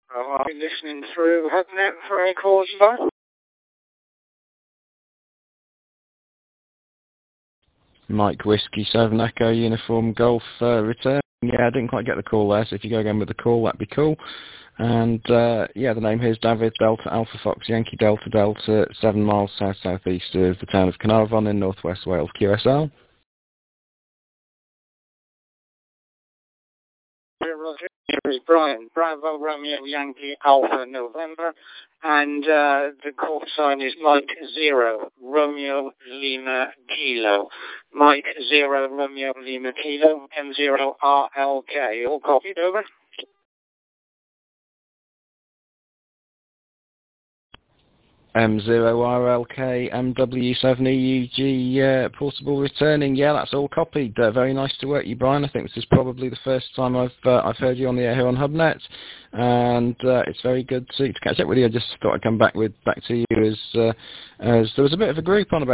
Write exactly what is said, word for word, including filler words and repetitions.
Oh, I'll be listening through HubNet for any calls you like. Mike Whiskey seven Echo Uniform Golf uh, return. Yeah, I didn't quite get the call there, so if you go again with the call, that'd be cool. And uh, yeah, the name here is David Delta Alpha Fox Yankee Delta Delta, seven miles south southeast of the town of Carnarvon in northwest Wales, Q S L. Roger. Here is Brian. Bravo Romeo Yankee Alpha November, and uh, the call sign is Mike Zero Romeo Lima Kilo. Mike Zero Romeo Lima Kilo M zero R L K. All copied, over. M zero R L K M W seven E U G uh, portable returning. Yeah, that's all copied. Uh, very nice to work you, Brian. I think this is probably the first time I've uh, I've heard you on the air here on HubNet, and uh, it's very good to, to catch up with you. I just thought I'd come back with back to you as uh, as there was a bit of a group on about